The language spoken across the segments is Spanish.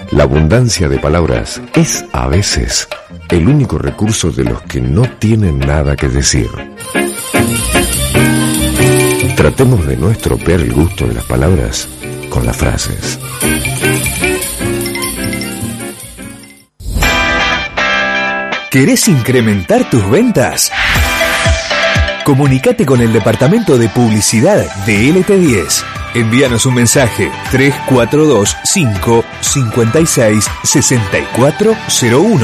La abundancia de palabras es, a veces, el único recurso de los que no tienen nada que decir. Tratemos de no estropear el gusto de las palabras con las frases. ¿Querés incrementar tus ventas? Comunicate con el departamento de publicidad de LT10. Envíanos un mensaje 3425-56-6401.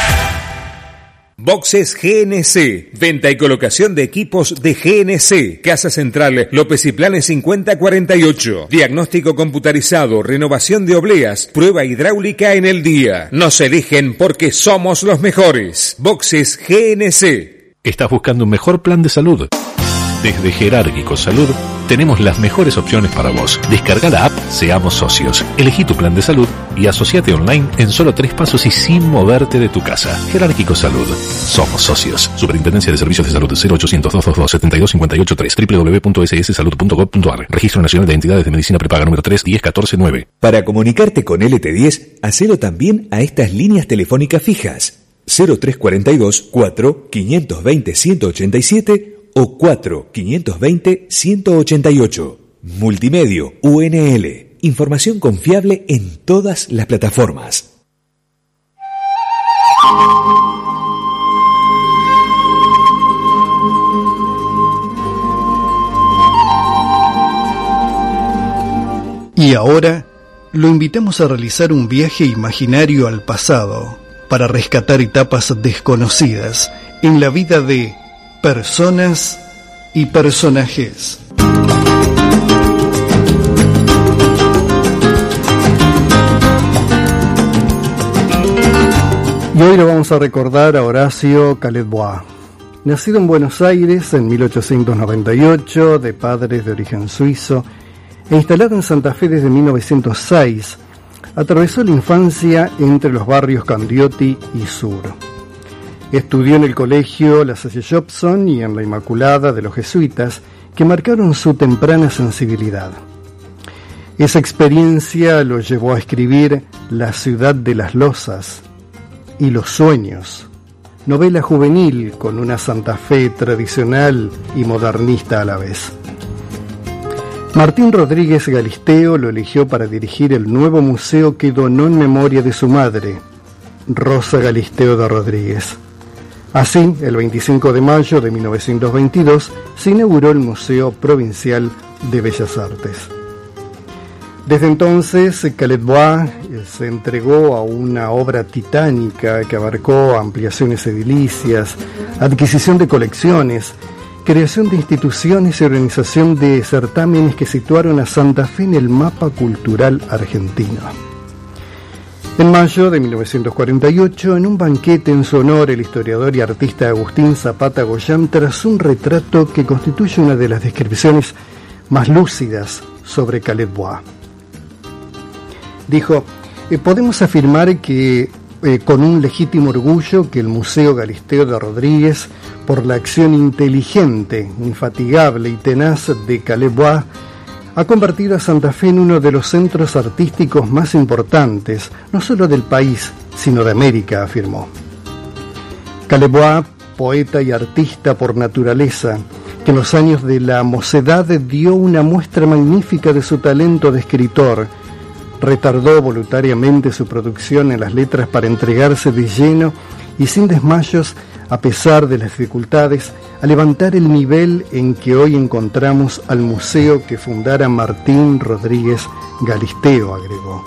Boxes GNC, venta y colocación de equipos de GNC, Casa Central, López y Planes 5048, diagnóstico computarizado, renovación de obleas, prueba hidráulica en el día. Nos eligen porque somos los mejores. Boxes GNC. ¿Estás buscando un mejor plan de salud? Desde Jerárquico Salud tenemos las mejores opciones para vos. Descarga la app Seamos Socios. Elegí tu plan de salud y asociate online en solo 3 pasos y sin moverte de tu casa. Jerárquico Salud. Somos socios. Superintendencia de Servicios de Salud 0800-222-72583 www.sssalud.gov.ar. Registro Nacional de Entidades de Medicina Prepaga número 3-10-14-9. Para comunicarte con LT10, hacelo también a estas líneas telefónicas fijas 0342 4 520 187 o 4-520-188. Multimedio UNL. Información confiable en todas las plataformas. Y ahora lo invitamos a realizar un viaje imaginario al pasado para rescatar etapas desconocidas en la vida de personas y personajes. Y hoy lo vamos a recordar a Horacio Calet-Bois. Nacido en Buenos Aires en 1898, de padres de origen suizo, e instalado en Santa Fe desde 1906, atravesó la infancia entre los barrios Candioti y Sur. Estudió en el colegio La Salle Jobson y en la Inmaculada de los Jesuitas, que marcaron su temprana sensibilidad. Esa experiencia lo llevó a escribir La ciudad de las losas y Los sueños, novela juvenil con una Santa Fe tradicional y modernista a la vez. Martín Rodríguez Galisteo lo eligió para dirigir el nuevo museo que donó en memoria de su madre, Rosa Galisteo de Rodríguez. Así, el 25 de mayo de 1922 se inauguró el Museo Provincial de Bellas Artes. Desde entonces, Calet-Bois se entregó a una obra titánica que abarcó ampliaciones edilicias, adquisición de colecciones, creación de instituciones y organización de certámenes que situaron a Santa Fe en el mapa cultural argentino. En mayo de 1948, en un banquete en su honor, el historiador y artista Agustín Zapata Goyán trazó un retrato que constituye una de las descripciones más lúcidas sobre Calet-Bois. Dijo: podemos afirmar que con un legítimo orgullo que el Museo Galisteo de Rodríguez, por la acción inteligente, infatigable y tenaz de Calet-Bois, ha convertido a Santa Fe en uno de los centros artísticos más importantes, no solo del país, sino de América, afirmó. Calet-Bois, poeta y artista por naturaleza, que en los años de la mocedad dio una muestra magnífica de su talento de escritor, retardó voluntariamente su producción en las letras para entregarse de lleno y sin desmayos, a pesar de las dificultades, a levantar el nivel en que hoy encontramos al museo que fundara Martín Rodríguez Galisteo, agregó.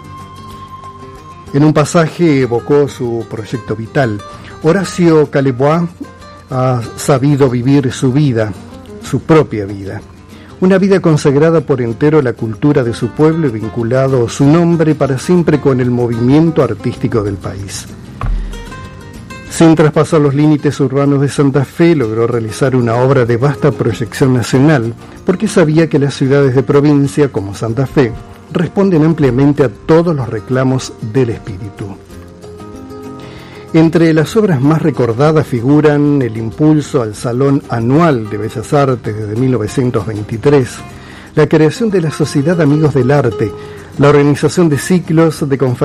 En un pasaje evocó su proyecto vital. Horacio Calet-Bois ha sabido vivir su vida, su propia vida. Una vida consagrada por entero a la cultura de su pueblo y vinculado su nombre para siempre con el movimiento artístico del país. Sin traspasar los límites urbanos de Santa Fe, logró realizar una obra de vasta proyección nacional, porque sabía que las ciudades de provincia, como Santa Fe, responden ampliamente a todos los reclamos del espíritu. Entre las obras más recordadas figuran el impulso al Salón Anual de Bellas Artes desde 1923, la creación de la Sociedad Amigos del Arte, la organización de ciclos de conferencias